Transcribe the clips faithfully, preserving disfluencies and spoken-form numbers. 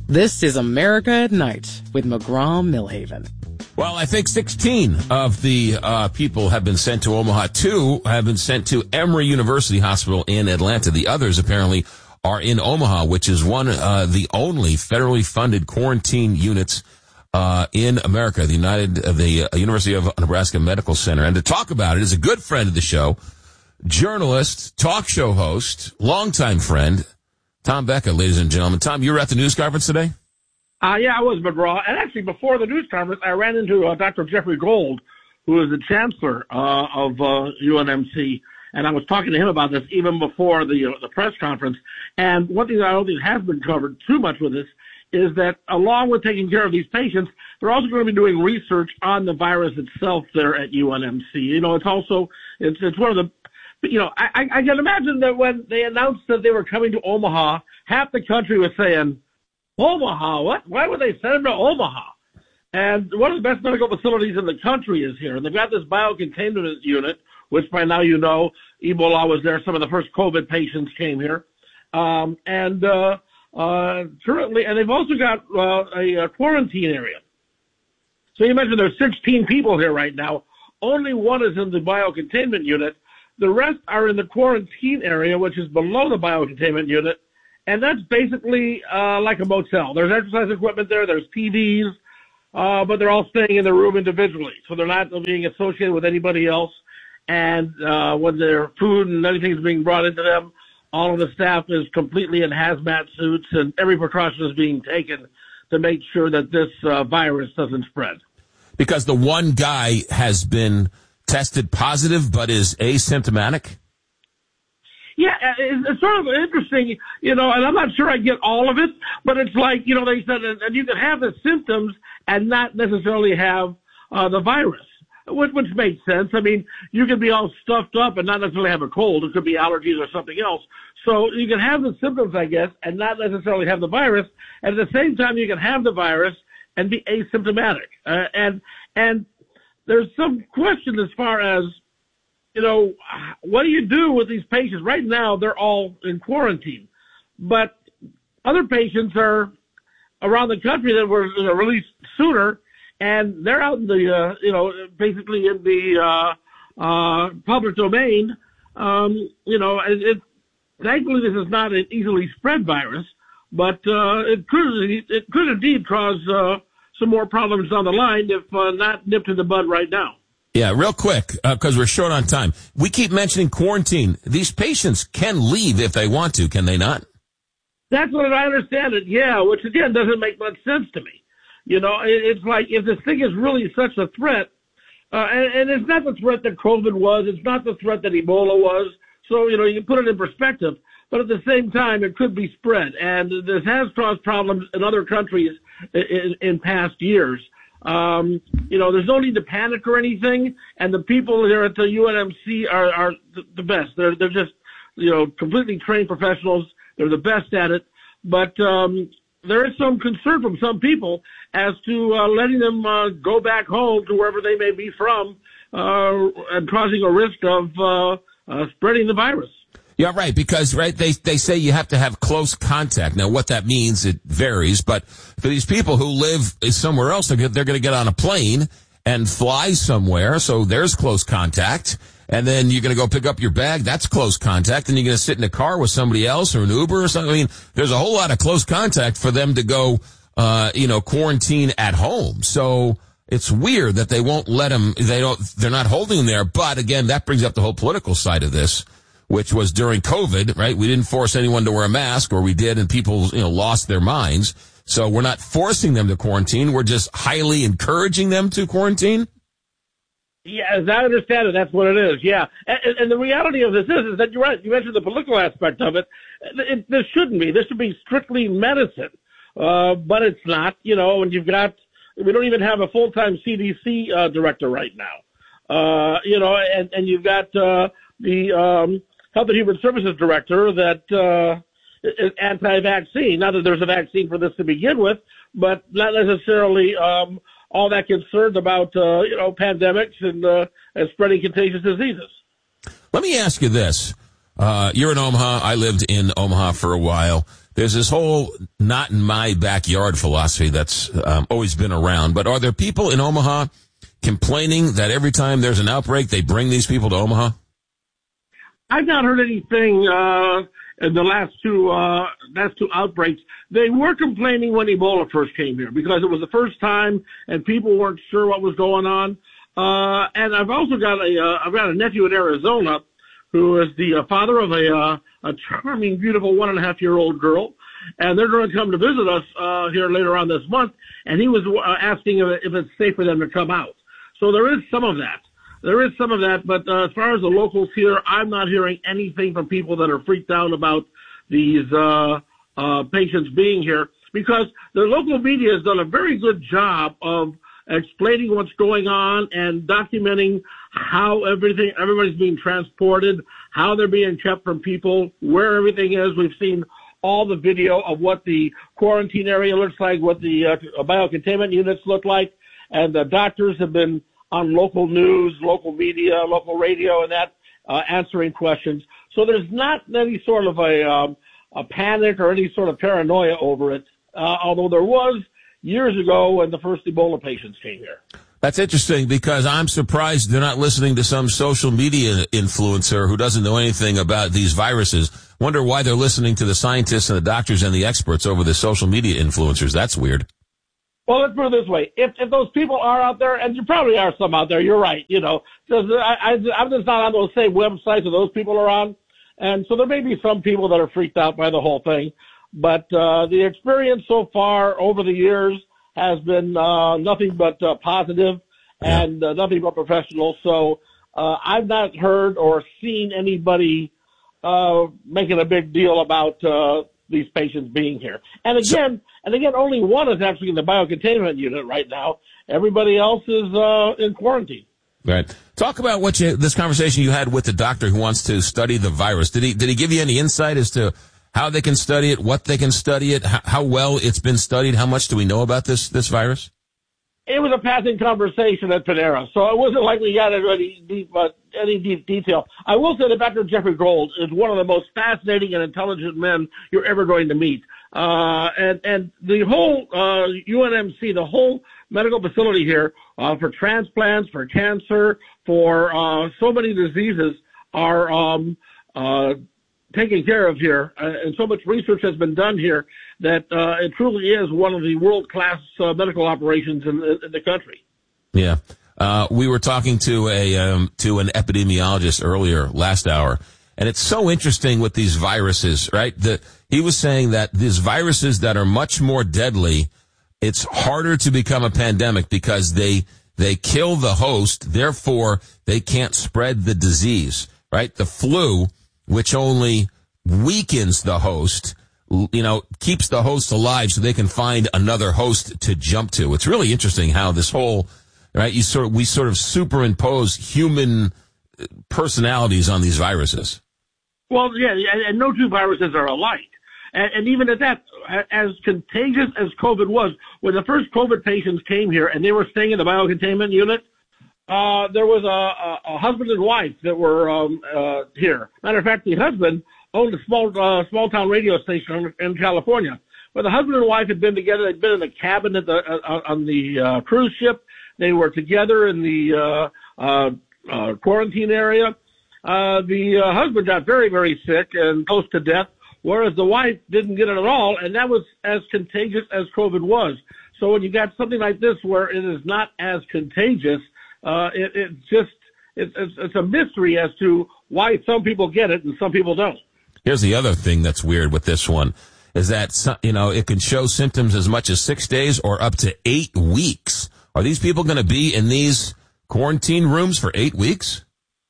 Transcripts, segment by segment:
This is America at Night with McGraw-Millhaven. Well, I think sixteen of the uh, people have been sent to Omaha. Two have been sent to Emory University Hospital in Atlanta. The others apparently are in Omaha, which is one, uh, the only federally funded quarantine units uh, in America, the United, uh, the uh, University of Nebraska Medical Center. And to talk about it is a good friend of the show, journalist, talk show host, longtime friend, Tom Becka, ladies and gentlemen. Tom, you were at the news conference today? Uh, yeah, I was, McGraw. And actually, before the news conference, I ran into uh, Doctor Jeffrey Gold, who is the chancellor uh, of uh, U N M C, and I was talking to him about this even before the uh, the press conference. And one thing that I don't think has been covered too much with this is that along with taking care of these patients, they're also going to be doing research on the virus itself there at U N M C. You know, it's also, it's, it's one of the, you know, I, I can imagine that when they announced that they were coming to Omaha, half the country was saying, Omaha, what? Why would they send them to Omaha? And one of the best medical facilities in the country is here. And they've got this biocontainment unit, which by now you know, Ebola was there. Some of the first COVID patients came here. Um, and, uh, uh, currently, and they've also got, uh, a, a quarantine area. So you mentioned there's sixteen people here right now. Only one is in the biocontainment unit. The rest are in the quarantine area, which is below the biocontainment unit. And that's basically, uh, like a motel. There's exercise equipment there. There's T Vs, uh, but they're all staying in their room individually. So they're not being associated with anybody else. And, uh, when their food and anything is being brought into them, all of the staff is completely in hazmat suits, and every precaution is being taken to make sure that this uh, virus doesn't spread. Because the one guy has been tested positive but is asymptomatic? Yeah, it's sort of interesting, you know, and I'm not sure I get all of it, but it's like, you know, they said that you can have the symptoms and not necessarily have uh, the virus, which, which makes sense. I mean, you can be all stuffed up and not necessarily have a cold. It could be allergies or something else. So you can have the symptoms, I guess, and not necessarily have the virus. And at the same time, you can have the virus and be asymptomatic. Uh, and and there's some question as far as, you know, what do you do with these patients? Right now, they're all in quarantine. But other patients are around the country that were you know, released sooner, and they're out in the, uh, you know, basically in the uh, uh, public domain. Um, you know, it, it, thankfully, this is not an easily spread virus, but uh, it could it could indeed cause uh, some more problems down the line if uh, not nipped in the bud right now. Yeah, real quick, because uh, we're short on time. We keep mentioning quarantine. These patients can leave if they want to, can they not? That's what I understand it, yeah, which again doesn't make much sense to me. You know, it, it's like if this thing is really such a threat, uh, and, and it's not the threat that COVID was, it's not the threat that Ebola was, so, you know, you can put it in perspective, but at the same time, it could be spread, and this has caused problems in other countries in, in past years. Um, you know, there's no need to panic or anything, and the people here at the U N M C are, are the best. They're, they're just, you know, completely trained professionals. They're the best at it. But, um, there is some concern from some people as to, uh, letting them, uh, go back home to wherever they may be from, uh, and causing a risk of, uh, uh, spreading the virus. Yeah, right, because, right, they they say you have to have close contact. Now, what that means, it varies, but for these people who live somewhere else, they're, they're going to get on a plane and fly somewhere, so there's close contact, and then you're going to go pick up your bag, that's close contact, and you're going to sit in a car with somebody else or an Uber or something. I mean, there's a whole lot of close contact for them to go, uh, you know, quarantine at home. So it's weird that they won't let them, they don't, they're not holding them there, but again, that brings up the whole political side of this, which was during COVID, right? We didn't force anyone to wear a mask, or we did, and people, you know, lost their minds. So we're not forcing them to quarantine. We're just highly encouraging them to quarantine. Yeah, as I understand it, that's what it is. Yeah. And, and the reality of this is, is that you're right. You mentioned the political aspect of it. it this shouldn't be. This should be strictly medicine. Uh, but it's not, you know, and you've got, we don't even have a full-time C D C, uh, director right now. Uh, you know, and, and you've got, uh, the, um, Health and Human Services Director that uh, is anti-vaccine. Not that there's a vaccine for this to begin with, but not necessarily um, all that concerned about uh, you know pandemics and, uh, and spreading contagious diseases. Let me ask you this: Uh, you're in Omaha. I lived in Omaha for a while. There's this whole not in my backyard philosophy that's um, always been around. But are there people in Omaha complaining that every time there's an outbreak, they bring these people to Omaha? I've not heard anything uh, in the last two uh, last two outbreaks. They were complaining when Ebola first came here because it was the first time and people weren't sure what was going on. Uh, and I've also got a uh, I've got a nephew in Arizona who is the uh, father of a uh, a charming, beautiful one and a half year old girl, and they're going to come to visit us uh, here later on this month. And he was uh, asking if, if it's safe for them to come out. So there is some of that. There is some of that, but uh, as far as the locals here, I'm not hearing anything from people that are freaked out about these uh, uh, patients being here because the local media has done a very good job of explaining what's going on and documenting how everything, everybody's being transported, how they're being kept from people, where everything is. We've seen all the video of what the quarantine area looks like, what the uh, biocontainment units look like, and the doctors have been on local news, local media, local radio, and that, uh, answering questions. So there's not any sort of a, um, a panic or any sort of paranoia over it, uh, although there was years ago when the first Ebola patients came here. That's interesting because I'm surprised they're not listening to some social media influencer who doesn't know anything about these viruses. Wonder why they're listening to the scientists and the doctors and the experts over the social media influencers. That's weird. Well, let's put it this way. If, if those people are out there, and you probably are some out there, you're right, you know, because I, I, I'm just not on those same websites that those people are on. And so there may be some people that are freaked out by the whole thing. But uh, the experience so far over the years has been uh, nothing but uh, positive and uh, nothing but professional. So uh, I've not heard or seen anybody uh, making a big deal about uh, these patients being here. And again, and again, only one is actually in the biocontainment unit right now. Everybody else is uh, in quarantine. Right. Talk about what you, this conversation you had with the doctor who wants to study the virus. Did he did he give you any insight as to how they can study it, what they can study it, how, how well it's been studied? How much do we know about this this virus? It was a passing conversation at Panera, so it wasn't like we got into any deep, uh, any deep detail. I will say that Doctor Jeffrey Gold is one of the most fascinating and intelligent men you're ever going to meet. Uh, and, and the whole, uh, U N M C, the whole medical facility here, uh, for transplants, for cancer, for, uh, so many diseases are, um, uh, taken care of here, uh, and so much research has been done here that uh, it truly is one of the world-class uh, medical operations in, in the country. Yeah, uh, we were talking to a um, to an epidemiologist earlier last hour, and it's so interesting with these viruses, right? The, he was saying that these viruses that are much more deadly, it's harder to become a pandemic because they they kill the host, therefore they can't spread the disease, right? The flu, which only weakens the host, you know, keeps the host alive so they can find another host to jump to. It's really interesting how this whole, right, you sort of, we sort of superimpose human personalities on these viruses. Well, yeah, and no two viruses are alike. And, and even at that, as contagious as COVID was, when the first COVID patients came here and they were staying in the biocontainment unit, Uh, there was a, a, a husband and wife that were um, uh, here. Matter of fact, the husband owned a small uh, small town radio station in California. But the husband and wife had been together. They'd been in the cabin at the uh, on the uh, cruise ship. They were together in the uh, uh, uh, quarantine area. Uh, the uh, husband got very, very sick and close to death, whereas the wife didn't get it at all, and that was as contagious as COVID was. So when you got something like this where it is not as contagious, Uh, it, it's just, it, it's, it's a mystery as to why some people get it and some people don't. Here's the other thing that's weird with this one, is that, you know, it can show symptoms as much as six days or up to eight weeks. Are these people going to be in these quarantine rooms for eight weeks?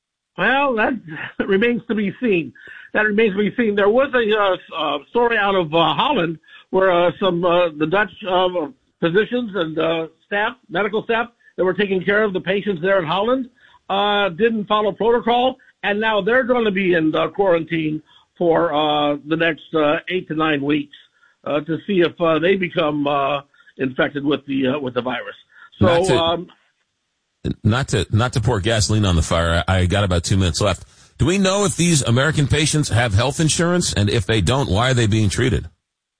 Well, that remains to be seen. That remains to be seen. There was a uh, uh, story out of uh, Holland where uh, some, uh, the Dutch uh, physicians and uh, staff, medical staff, that were taking care of the patients there in Holland, uh, didn't follow protocol, and now they're going to be in uh, quarantine for uh, the next uh, eight to nine weeks uh, to see if uh, they become uh, infected with the uh, with the virus. So, not to, um, not to not to pour gasoline on the fire. I got about two minutes left. Do we know if these American patients have health insurance? And if they don't, why are they being treated?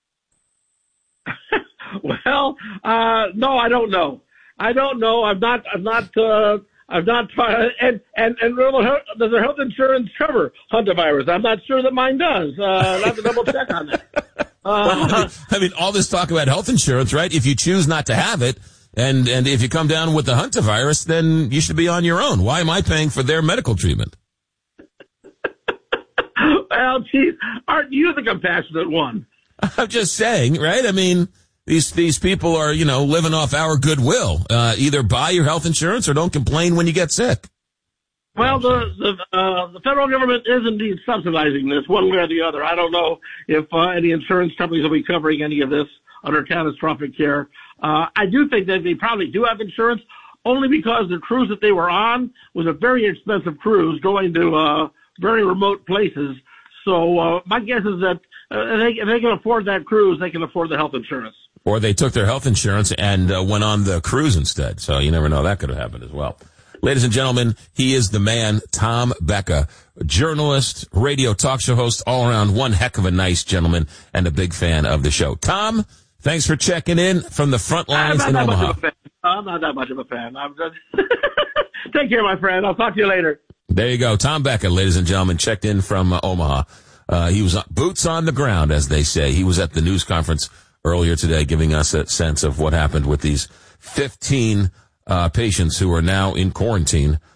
Well, uh, no, I don't know. I don't know. I'm not, I'm not, uh, I've not tried, and, and, and does their health insurance cover hantavirus? I'm not sure that mine does. Uh, I'll have to double check on that. Uh, well, I mean, all this talk about health insurance, right? If you choose not to have it, and, and if you come down with the hantavirus, then you should be on your own. Why am I paying for their medical treatment? Well, geez, aren't you the compassionate one? I'm just saying, right? I mean, these these people are, you know, living off our goodwill. Uh, either buy your health insurance or don't complain when you get sick. Well, the the, uh, the federal government is indeed subsidizing this one way or the other. I don't know if uh, any insurance companies will be covering any of this under catastrophic care. Uh, I do think that they probably do have insurance, only because the cruise that they were on was a very expensive cruise going to uh, very remote places. So uh, my guess is that uh, if, they, if they can afford that cruise, they can afford the health insurance. Or they took their health insurance and uh, went on the cruise instead. So you never know. That could have happened as well. Ladies and gentlemen, he is the man, Tom Becka, journalist, radio talk show host, all around one heck of a nice gentleman and a big fan of the show. Tom, thanks for checking in from the front lines in Omaha. I'm not that much of a fan. I'm just Take care, my friend. I'll talk to you later. There you go. Tom Becka, ladies and gentlemen, checked in from uh, Omaha. Uh, he was uh, boots on the ground, as they say. He was at the news conference earlier today giving us a sense of what happened with these fifteen uh, patients who are now in quarantine